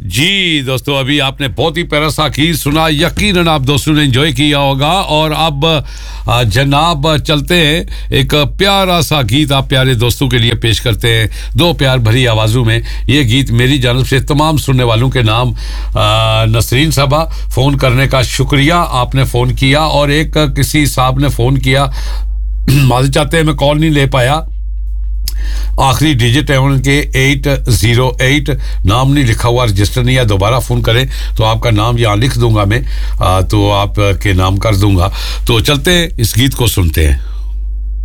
जी दोस्तों, अभी आपने बहुत ही प्यारा सा गीत सुना, यकीनन आप दोस्तों ने एंजॉय किया होगा। और अब जनाब चलते हैं, एक प्यारा सा गीत आप प्यारे दोस्तों के लिए पेश करते हैं, दो प्यार भरी आवाज़ों में। ये गीत मेरी जानब से तमाम सुनने वालों के नाम। नसरीन साहबा, फ़ोन करने का शुक्रिया, आपने फ़ोन किया। और एक किसी साहब ने फ़ोन किया, माफ़ी चाहते हैं मैं कॉल नहीं ले पाया, आखिरी डिजिट है उनके 808, नाम नहीं लिखा हुआ, रजिस्टर नहीं है। दोबारा फ़ोन करें तो आपका नाम यहाँ लिख दूंगा मैं, तो आपके नाम कर दूंगा। तो चलते हैं, इस गीत को सुनते हैं।